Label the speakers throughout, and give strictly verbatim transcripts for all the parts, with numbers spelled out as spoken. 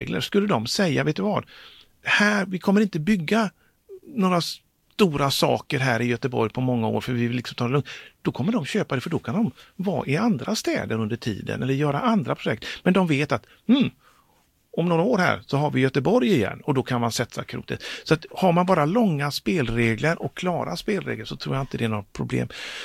Speaker 1: spelregler, skulle de säga, vet du vad, här, vi kommer inte bygga några stora saker här i Göteborg på många år för vi vill liksom ta det lugnt. Då kommer de köpa det, för då kan de vara i andra städer under tiden eller göra andra projekt. Men de vet att hmm, om några år här så har vi Göteborg igen och då kan man sätta krotet. Så att har man bara långa spelregler och klara spelregler så tror jag inte det är något problem.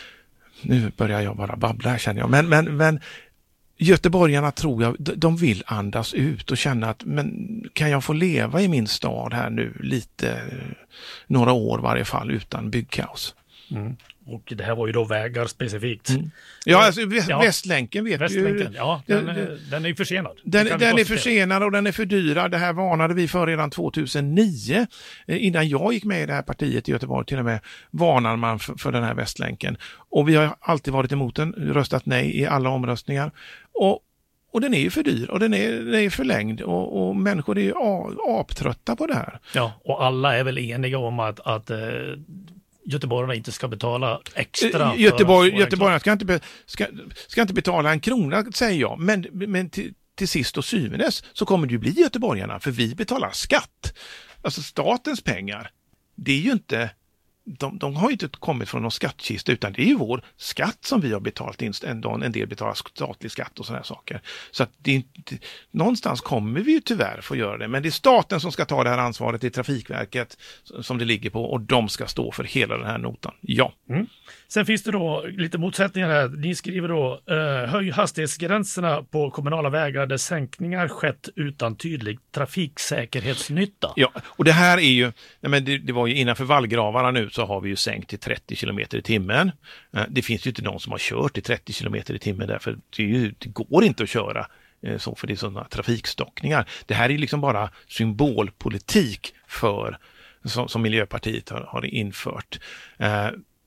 Speaker 1: Nu börjar jag bara babbla, känner jag. Men, men, men göteborgarna tror jag, de vill andas ut och känna att men kan jag få leva i min stad här nu lite, några år i varje fall utan byggkaos.
Speaker 2: Mm. Och det här var ju då vägar specifikt. Mm.
Speaker 1: Ja, alltså väst, ja, Västlänken vet
Speaker 2: Västlänken,
Speaker 1: ju.
Speaker 2: Ja, den, det, den är ju försenad.
Speaker 1: Den, den är försenad och den är för dyra. Det här varnade vi för redan tjugohundranio. Innan jag gick med i det här partiet i Göteborg till och med varnar man för, för den här Västlänken. Och vi har alltid varit emot den, röstat nej i alla omröstningar. Och Och den är ju för dyr och den är, den är förlängd och, och människor är ju aptrötta på det här.
Speaker 2: Ja, och alla är väl eniga om att, att eh, göteborgarna inte ska betala extra.
Speaker 1: Göteborg, Göteborgarna ska inte, ska, ska inte betala en krona, säger jag. Men, men till, till sist och syvende så kommer det ju bli göteborgarna, för vi betalar skatt. Alltså statens pengar, det är ju inte... De, de har ju inte kommit från någon skattkista, utan det är ju vår skatt som vi har betalat in. En, en del betalar statlig skatt och sådana här saker. Så att det är inte, någonstans kommer vi ju tyvärr få göra det. Men det är staten som ska ta det här ansvaret, det är Trafikverket som det ligger på, och de ska stå för hela den här notan. Ja.
Speaker 2: Mm. Sen finns det då lite motsättningar här. Ni skriver då eh, höj hastighetsgränserna på kommunala vägar där sänkningar skett utan tydlig trafiksäkerhetsnytta.
Speaker 1: Ja, och det här är ju, nej men det, det var ju innanför vallgravarna nu så har vi ju sänkt till trettio kilometer i timmen. Eh, det finns ju inte någon som har kört i trettio kilometer i timmen därför det, är ju, det går inte att köra eh, så, för det är sådana trafikstockningar. Det här är liksom bara symbolpolitik för som, som Miljöpartiet har, har infört. Eh,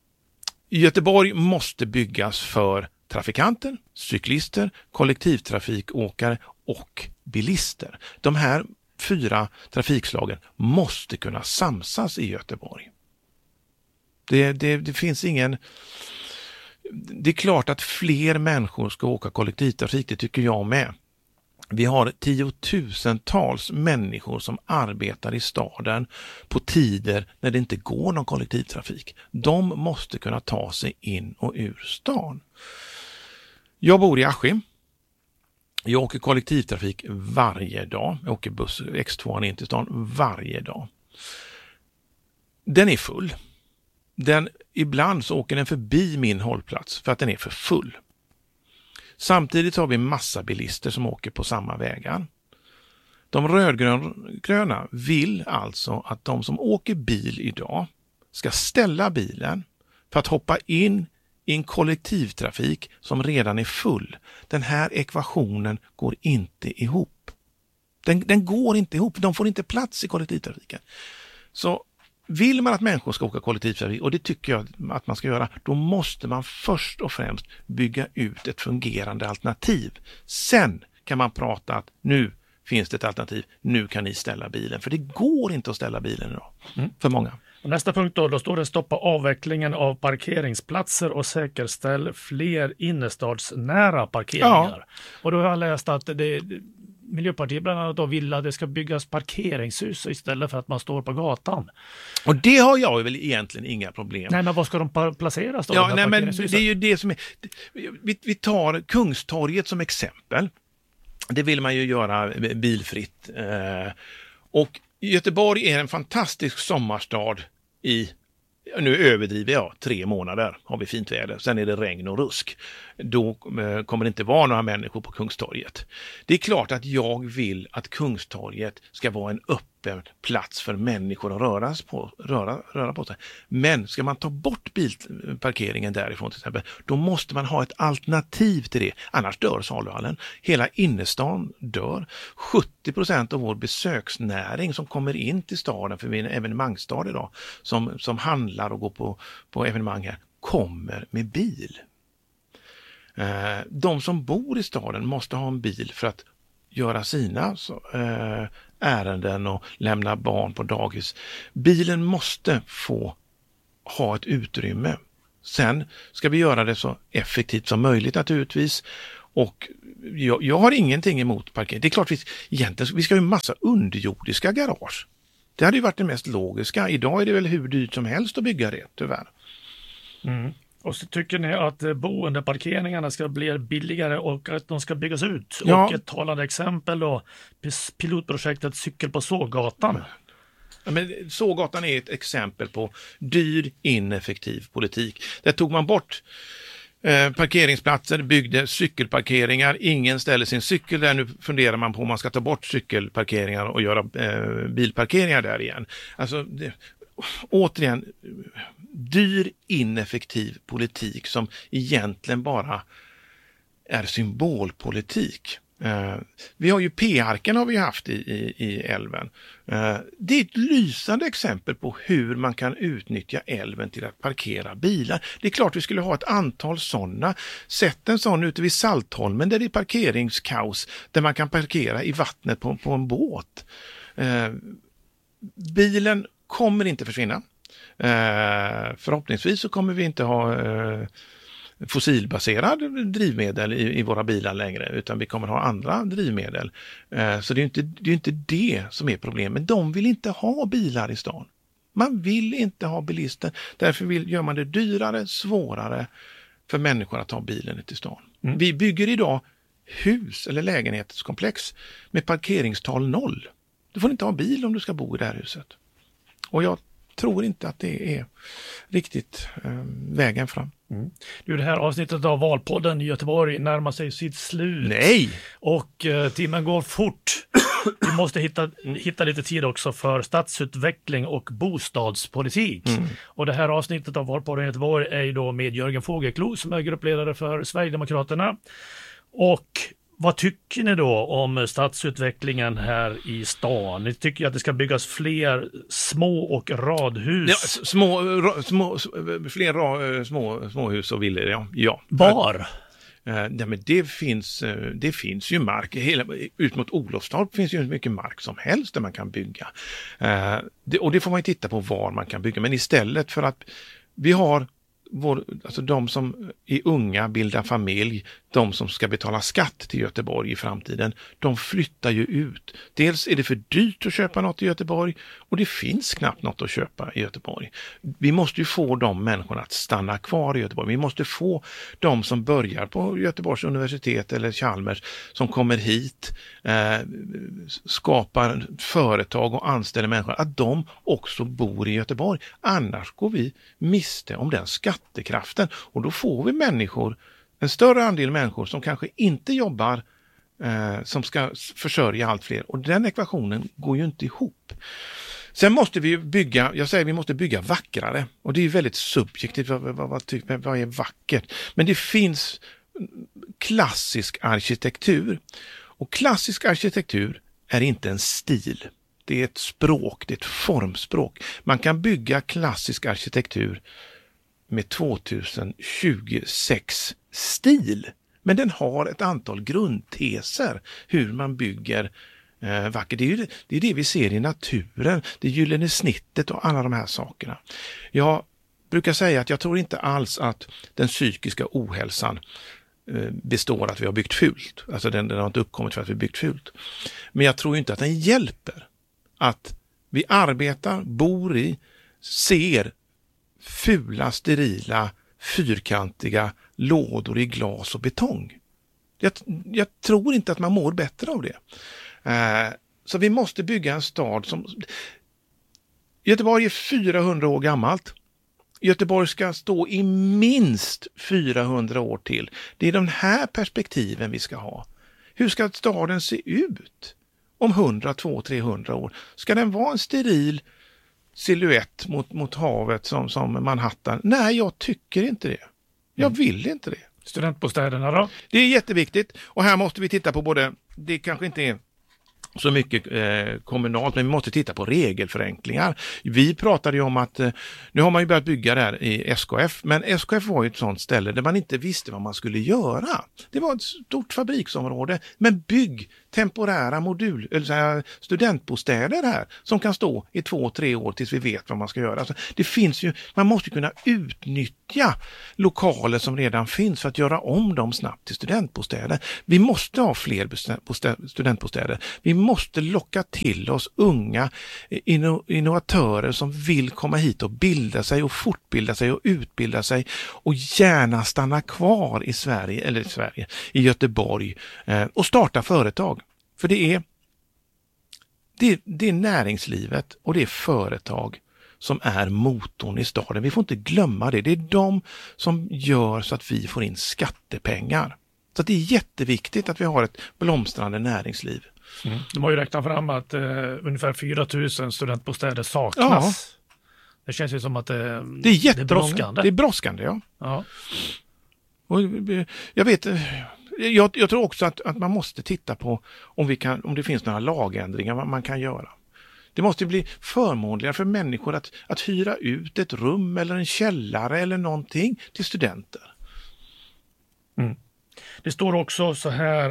Speaker 1: Göteborg måste byggas för trafikanter, cyklister, kollektivtrafikåkare och bilister. De här fyra trafikslagen måste kunna samsas i Göteborg. Det, det, det finns ingen... Det är klart att fler människor ska åka kollektivtrafik, det tycker jag med. Vi har tiotusentals människor som arbetar i staden på tider när det inte går någon kollektivtrafik. De måste kunna ta sig in och ur stan. Jag bor i Askim. Jag åker kollektivtrafik varje dag. Jag åker buss X två in till stan varje dag. Den är full. Den, ibland så åker den förbi min hållplats för att den är för full. Samtidigt har vi massa bilister som åker på samma vägar. De rödgröna vill alltså att de som åker bil idag ska ställa bilen för att hoppa in i en kollektivtrafik som redan är full. Den här ekvationen går inte ihop. Den, den går inte ihop, de får inte plats i kollektivtrafiken. Så vill man att människor ska åka kollektivtrafik, och det tycker jag att man ska göra, då måste man först och främst bygga ut ett fungerande alternativ. Sen kan man prata att nu finns det ett alternativ, nu kan ni ställa bilen. För det går inte att ställa bilen idag, mm. för många.
Speaker 2: Och nästa punkt då, då står det stoppa avvecklingen av parkeringsplatser och säkerställ fler innerstadsnära parkeringar. Ja. Och då har jag läst att det Miljöpartiet bland annat då vill att det ska byggas parkeringshus istället för att man står på gatan.
Speaker 1: Och det har jag väl egentligen inga problem.
Speaker 2: Nej, men var ska de placeras då?
Speaker 1: Ja, nej, men det är ju det som är... Vi, vi tar Kungstorget som exempel. Det vill man ju göra bilfritt. Och Göteborg är en fantastisk sommarstad i... Nu överdriver jag, tre månader har vi fint väder. Sen är det regn och rusk. Då eh, kommer det inte vara några människor på Kungstorget. Det är klart att jag vill att Kungstorget ska vara en öppen plats för människor att röra på, röra, röra på sig. Men ska man ta bort bilparkeringen därifrån till exempel, då måste man ha ett alternativ till det. Annars dör saluhallen. Hela innerstan dör. sjuttio procent av vår besöksnäring som kommer in till staden, för vi är en evenemangstad idag, som, som handlar och går på, på evenemang här, kommer med bil. Eh, de som bor i staden måste ha en bil för att göra sina så, eh, ärenden och lämna barn på dagis. Bilen måste få ha ett utrymme. Sen ska vi göra det så effektivt som möjligt naturligtvis. Och jag, jag har ingenting emot parkering. Det är klart vi, egentligen, vi ska ha en massa underjordiska garage. Det hade ju varit det mest logiska. Idag är det väl hur dyrt som helst att bygga det, tyvärr.
Speaker 2: Mm. Och så tycker ni att boendeparkeringarna ska bli billigare och att de ska byggas ut.
Speaker 1: Ja.
Speaker 2: Och ett talande exempel då, pilotprojektet Cykel på Sågatan.
Speaker 1: Ja, men Sågatan är ett exempel på dyr, ineffektiv politik. Där tog man bort eh, parkeringsplatser, byggde cykelparkeringar, ingen ställer sin cykel där. Nu funderar man på om man ska ta bort cykelparkeringar och göra eh, bilparkeringar där igen. Alltså, det, återigen, dyr, ineffektiv politik som egentligen bara är symbolpolitik. Uh, vi har ju P-arken har vi haft i, i, i älven. Uh, det är ett lysande exempel på hur man kan utnyttja älven till att parkera bilar. Det är klart vi skulle ha ett antal sådana. Sätt en sån ute vid Saltholmen där det är parkeringskaos, där man kan parkera i vattnet på, på en båt. Uh, bilen kommer inte försvinna. Uh, förhoppningsvis så kommer vi inte ha uh, fossilbaserad drivmedel i, i våra bilar längre, utan vi kommer ha andra drivmedel. Uh, så det är inte, det är inte det som är problemet. De vill inte ha bilar i stan. Man vill inte ha bilister. Därför vill, gör man det dyrare, svårare för människor att ta bilen till stan. Mm. Vi bygger idag hus eller lägenhetskomplex med parkeringstal noll. Du får inte ha bil om du ska bo i det här huset. Och jag tror inte att det är riktigt eh, vägen fram.
Speaker 2: Mm. Du, det här avsnittet av Valpodden i Göteborg närmar sig sitt slut.
Speaker 1: Nej!
Speaker 2: Och eh, timmen går fort. Vi måste hitta, hitta lite tid också för stadsutveckling och bostadspolitik. Mm. Och det här avsnittet av Valpodden i Göteborg är ju då med Jörgen Fågelklo som är gruppledare för Sverigedemokraterna. Och vad tycker ni då om stadsutvecklingen här i stan? Ni tycker att det ska byggas fler små och radhus?
Speaker 1: Ja, små, ra, små, fler ra, små, småhus och villor, ja. ja.
Speaker 2: Var?
Speaker 1: Ja, men det finns, det finns ju mark. Hela, ut mot Olofstorp finns ju mycket mark som helst där man kan bygga. Det, och det får man ju titta på var man kan bygga. Men istället för att vi har Vår, alltså de som är unga, bildar familj, de som ska betala skatt till Göteborg i framtiden, de flyttar ju ut. Dels är det för dyrt att köpa något i Göteborg och det finns knappt något att köpa i Göteborg. Vi måste ju få de människorna att stanna kvar i Göteborg. Vi måste få de som börjar på Göteborgs universitet eller Chalmers som kommer hit, eh, skapar företag och anställer människor, att de också bor i Göteborg. Annars går vi miste om den skattekraften och då får vi människor, en större andel människor som kanske inte jobbar, eh, som ska försörja allt fler. Och den ekvationen går ju inte ihop. Sen måste vi bygga, jag säger vi måste bygga vackrare. Och det är ju väldigt subjektivt, vad, vad, vad, vad är vackert? Men det finns klassisk arkitektur. Och klassisk arkitektur är inte en stil. Det är ett språk, det är ett formspråk. Man kan bygga klassisk arkitektur med tjugohundratjugosex stil. Men den har ett antal grundteser hur man bygger eh, vackert. Det är ju det, det är det vi ser i naturen, det gyllene snittet och alla de här sakerna. Jag brukar säga att jag tror inte alls att den psykiska ohälsan eh, består att vi har byggt fult. Alltså den, den har inte uppkommit för att vi har byggt fult. Men jag tror inte att den hjälper att vi arbetar, bor i, ser fula, sterila, fyrkantiga lådor i glas och betong. Jag, jag tror inte att man mår bättre av det. Eh, så vi måste bygga en stad som... Göteborg är fyrahundra år gammalt. Göteborg ska stå i minst fyrahundra år till. Det är de här perspektiven vi ska ha. Hur ska staden se ut om hundra, tvåhundra, trehundra år? Ska den vara en steril silhuett mot, mot havet som, som Manhattan? Nej, jag tycker inte det. Jag mm. vill inte det.
Speaker 2: Studentbostäderna då?
Speaker 1: Det är jätteviktigt och här måste vi titta på både, det kanske inte är så mycket eh, kommunalt, men vi måste titta på regelförenklingar. Vi pratade ju om att, eh, nu har man ju börjat bygga där i S K F, men S K F var ju ett sånt ställe där man inte visste vad man skulle göra. Det var ett stort fabriksområde, men bygg temporära modul, eller så här, studentbostäder här som kan stå i två, tre år tills vi vet vad man ska göra. Alltså, det finns ju, man måste kunna utnyttja nyttja lokaler som redan finns för att göra om dem snabbt till studentbostäder. Vi måste ha fler bostä- studentbostäder. Vi måste locka till oss unga inno- innovatörer som vill komma hit och bilda sig och fortbilda sig och utbilda sig och gärna stanna kvar i Sverige, eller i Sverige, i Göteborg eh, och starta företag. För det är, det, det är näringslivet och det är företag som är motorn i staden. Vi får inte glömma det. Det är de som gör så att vi får in skattepengar. Så att det är jätteviktigt att vi har ett blomstrande näringsliv.
Speaker 2: Mm. De har ju räknat fram att eh, ungefär fyra tusen studentbostäder saknas. Ja. Det känns ju som att det,
Speaker 1: det är
Speaker 2: det är brådskande.
Speaker 1: Det är brådskande, ja.
Speaker 2: ja.
Speaker 1: Och jag vet... Jag, jag tror också att, att man måste titta på om, vi kan, om det finns några lagändringar man, man kan göra. Det måste bli förmånligare för människor att, att hyra ut ett rum eller en källare eller någonting till studenter.
Speaker 2: Mm. Det står också så här,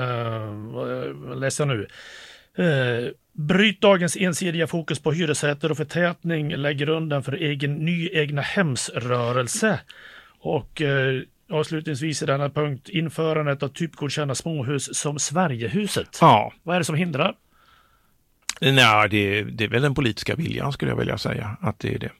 Speaker 2: eh, läser jag nu. Eh, bryt dagens ensidiga fokus på hyresrätter och förtätning, lägger grunden för egen ny egna hemsrörelse. Och eh, avslutningsvis i denna punkt, införandet av typgodkända småhus som Sverigehuset.
Speaker 1: Ja.
Speaker 2: Vad är det som hindrar?
Speaker 1: Nej, det, det är väl den politiska viljan skulle jag vilja säga att det är det.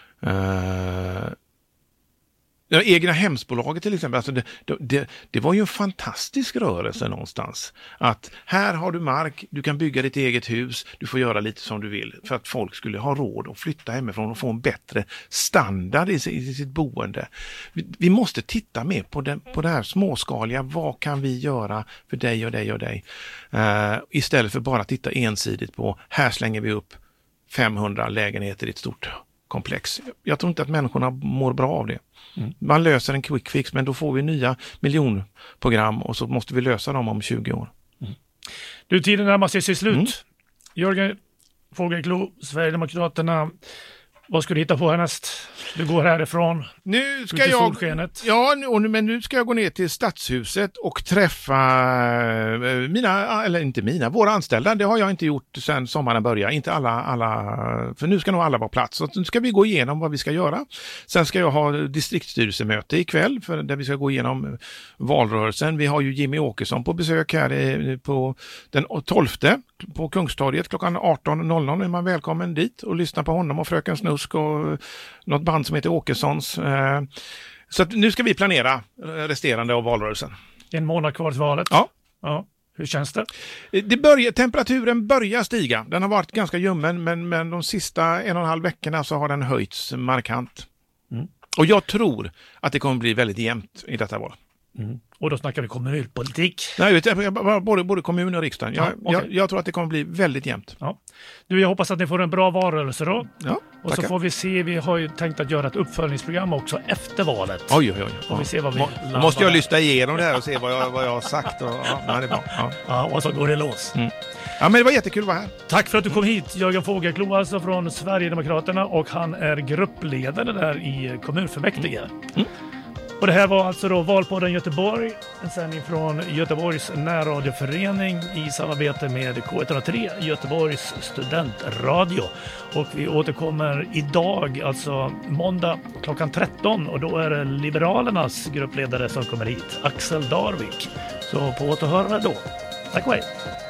Speaker 1: Uh, ja, egna hemsbolaget till exempel, alltså det, det, det var ju en fantastisk rörelse någonstans. Att här har du mark, du kan bygga ditt eget hus, du får göra lite som du vill för att folk skulle ha råd att flytta hemifrån och få en bättre standard i, i sitt boende. Vi, vi måste titta mer på, den, på det här småskaliga, vad kan vi göra för dig och dig och dig? Uh, istället för bara titta ensidigt på, här slänger vi upp femhundra lägenheter i ett stort komplex. Jag tror inte att människorna mår bra av det. Mm. Man löser en quick fix, men då får vi nya miljonprogram och så måste vi lösa dem om tjugo år.
Speaker 2: Mm. Du, tiden närmar sig sitt slut. Mm. Jörgen Fågelklo, Sverigedemokraterna, vad ska du hitta på härnäst? Du går härifrån.
Speaker 1: Nu ska jag,
Speaker 2: solskenet.
Speaker 1: Ja, nu, men nu ska jag gå ner till Stadshuset och träffa mina, eller inte mina, våra anställda. Det har jag inte gjort sedan sommaren började. Inte alla, alla, för nu ska nog alla vara på plats. Så nu ska vi gå igenom vad vi ska göra. Sen ska jag ha distriktsstyrelsemöte ikväll för där vi ska gå igenom valrörelsen. Vi har ju Jimmy Åkesson på besök här på den tolfte på Kungstorget klockan arton noll noll. Är man välkommen dit och lyssna på honom och Fröken Snusk och något band som heter Åkessons. Så att nu ska vi planera resterande av valrörelsen.
Speaker 2: En månad kvar till valet.
Speaker 1: Ja.
Speaker 2: Ja. Hur känns det?
Speaker 1: Det börjar, temperaturen börjar stiga. Den har varit ganska ljummen men, men de sista en och en halv veckorna så har den höjts markant. Mm. Och jag tror att det kommer bli väldigt jämnt i detta val.
Speaker 2: Mm. Och då snackar vi kommunpolitik.
Speaker 1: Nej, vet jag, både, både kommun och riksdagen. Jag, ja, okay. jag, jag tror att det kommer bli väldigt jämnt.
Speaker 2: Ja. Du, jag hoppas att ni får en bra valrörelse då.
Speaker 1: Ja,
Speaker 2: och så får vi se, vi har ju tänkt att göra ett uppföljningsprogram också efter valet.
Speaker 1: Oj, oj, oj.
Speaker 2: Får vi se vad vi
Speaker 1: Må, måste jag lyssna igenom det här och se vad jag, vad jag har sagt. Och, ja, det är bra. Ja.
Speaker 2: Ja, och så går det lås.
Speaker 1: Mm. Ja, men det var jättekul att vara här.
Speaker 2: Tack för att du kom hit, Jörgen Fågelklo, alltså från Sverigedemokraterna, och han är gruppledare där i kommunfullmäktige. Mm. Och det här var alltså då Valpodden Göteborg, en sändning från Göteborgs närradioförening i samarbete med K ett noll tre, Göteborgs studentradio. Och vi återkommer idag, alltså måndag klockan tretton, och då är det Liberalernas gruppledare som kommer hit, Axel Darvik. Så på återhörande då. Tack och hej!